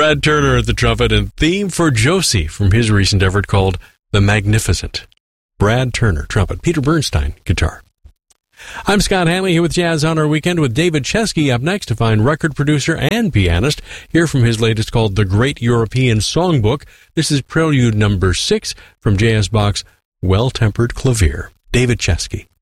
Brad Turner at the trumpet, and theme for Josie from his recent effort called The Magnificent. Brad Turner, trumpet. Peter Bernstein, guitar. I'm Scott Hanley here with Jazz on Our Weekend with David Chesky up next, to find record producer and pianist. Hear from his latest called The Great European Songbook. This is Prelude number 6 from J.S. Bach's Well-Tempered Clavier. David Chesky.